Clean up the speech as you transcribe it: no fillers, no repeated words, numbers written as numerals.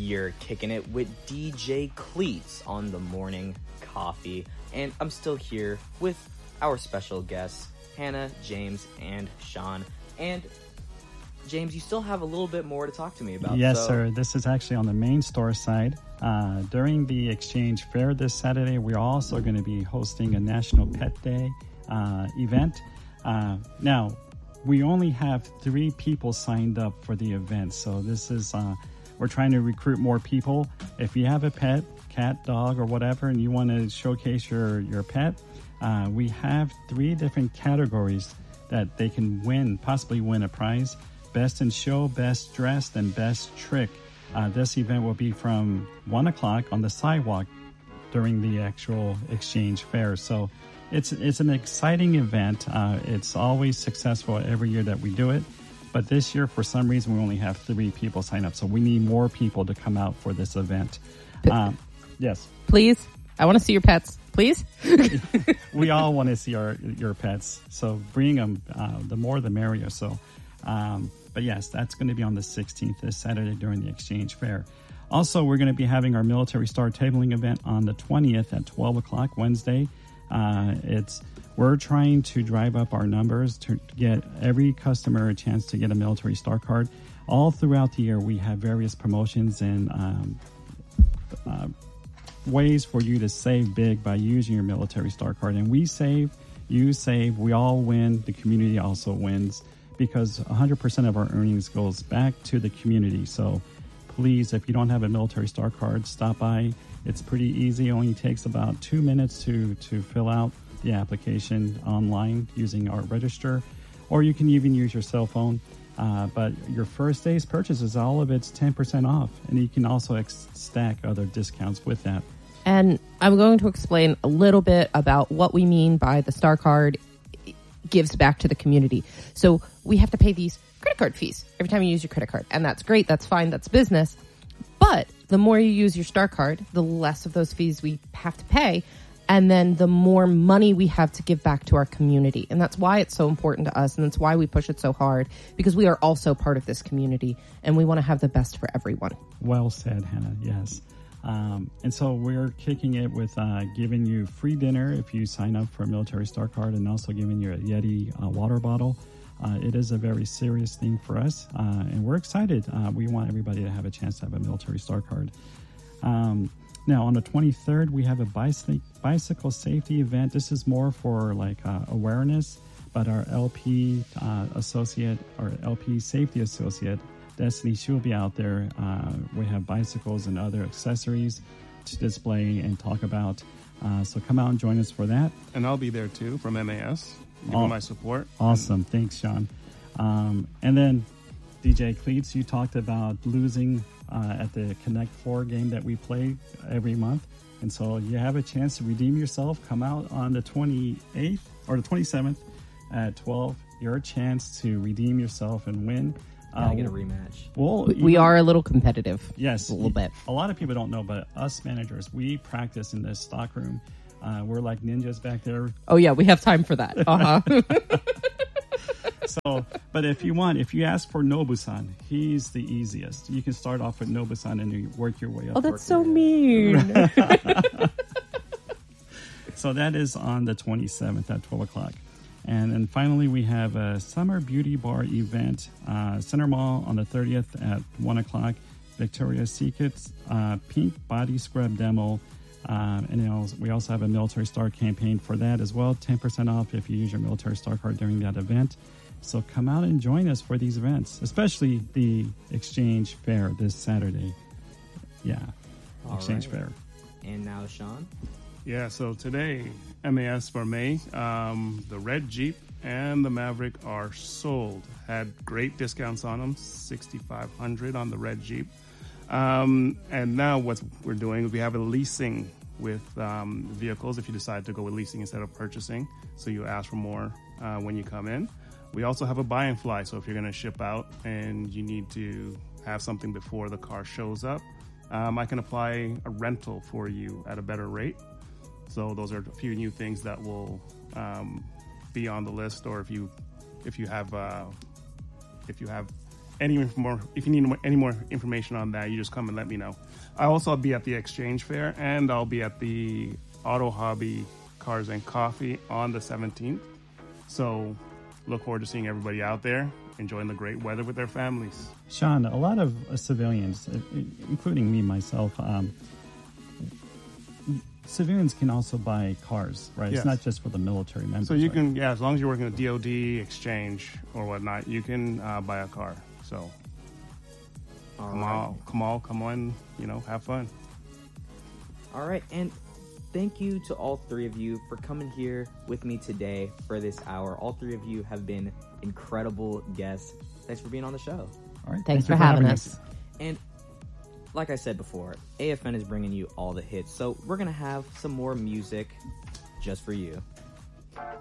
You're kicking it with DJ Cleats on the Morning Coffee. And I'm still here with our special guests, Hannah, James, and Sean. And James, you still have a little bit more to talk to me about. Yes, sir. This is actually on the main store side. During the Exchange Fair this Saturday, we're also going to be hosting a National Pet Day event. Now, we only have 3 people signed up for the event. So this is, we're trying to recruit more people. If you have a pet, cat, dog, or whatever, and you want to showcase your pet, we have 3 different categories that they can possibly win a prize. Best in show, best dressed, and best trick. This event will be from 1 o'clock on the sidewalk during the actual Exchange Fair. So it's an exciting event. It's always successful every year that we do it. But this year, for some reason, we only have 3 people sign up. So we need more people to come out for this event. Yes. Please. I want to see your pets. Please. We all want to see your pets. So bring them. The more, the merrier. So, but yes, that's going to be on the 16th, this Saturday during the Exchange Fair. Also, we're going to be having our Military Star tabling event on the 20th at 12 o'clock Wednesday. We're trying to drive up our numbers to get every customer a chance to get a Military Star card. All throughout the year, we have various promotions and ways for you to save big by using your Military Star card. And we save, you save, we all win, the community also wins, because 100% of our earnings goes back to the community. So please, if you don't have a Military Star card, stop by. It's pretty easy. It only takes about 2 minutes to fill out the application online using our register, or you can even use your cell phone. But your first day's purchases, all of it's 10% off, and you can also stack other discounts with that. And I'm going to explain a little bit about what we mean by the Star Card gives back to the community. So we have to pay these credit card fees every time you use your credit card. And that's great. That's fine. That's business. But the more you use your Star Card, the less of those fees we have to pay. And then the more money we have to give back to our community. And that's why it's so important to us. And that's why we push it so hard, because we are also part of this community and we want to have the best for everyone. Well said, Hannah. Yes. And so we're kicking it with giving you free dinner if you sign up for a Military Star card, and also giving you a Yeti water bottle. It is a very serious thing for us, and we're excited. We want everybody to have a chance to have a Military Star card. Now, on the 23rd, we have a bicycle safety event. This is more for like awareness, but our LP associate, or LP safety associate, Destiny, she'll be out there. We have bicycles and other accessories to display and talk about. So come out and join us for that. And I'll be there too from MAS, giving my support. Awesome. Thanks, Sean. And then DJ Cleats, you talked about losing at the Connect 4 game that we play every month. And so you have a chance to redeem yourself. Come out on the 28th or the 27th at 12. Your chance to redeem yourself and win. I get a rematch. Well, we are a little competitive. Yes. A little bit. A lot of people don't know, but us managers, we practice in this stock room. We're like ninjas back there. Oh, yeah. We have time for that. Uh-huh. So, but if you ask for Nobu-san, he's the easiest. You can start off with Nobu-san and you work your way up. Oh, that's so mean. So that is on the 27th at 12 o'clock. And then finally, we have a Summer Beauty Bar event, Center Mall on the 30th at 1 o'clock. Victoria's Secret's Pink Body Scrub Demo. And we also have a Military Star campaign for that as well. 10% off if you use your Military Star card during that event. So come out and join us for these events, especially the Exchange Fair this Saturday. Yeah, Exchange Fair. And now, Sean? Yeah, so today, MAS for May, the red Jeep and the Maverick are sold. Had great discounts on them, $6,500 on the red Jeep. And now what we're doing is we have a leasing with vehicles if you decide to go with leasing instead of purchasing. So you ask for more when you come in. We also have a buy and fly. So if you're going to ship out and you need to have something before the car shows up, I can apply a rental for you at a better rate. So those are a few new things that will be on the list. Or if you have if you need any more information on that, you just come and let me know. I'll also be at the Exchange Fair, and I'll be at the Auto Hobby Cars and Coffee on the 17th. So look forward to seeing everybody out there enjoying the great weather with their families. Sean, a lot of civilians, including me myself, civilians can also buy cars, right? Yes. It's not just for the military members. So you right? can, yeah, as long as you're working with DOD, Exchange, or whatnot, you can buy a car. So come on, have fun. All right, and thank you to all three of you for coming here with me today for this hour. All three of you have been incredible guests. Thanks for being on the show. All right. Thanks Thank you for having us. And like I said before, AFN is bringing you all the hits, so we're going to have some more music just for you.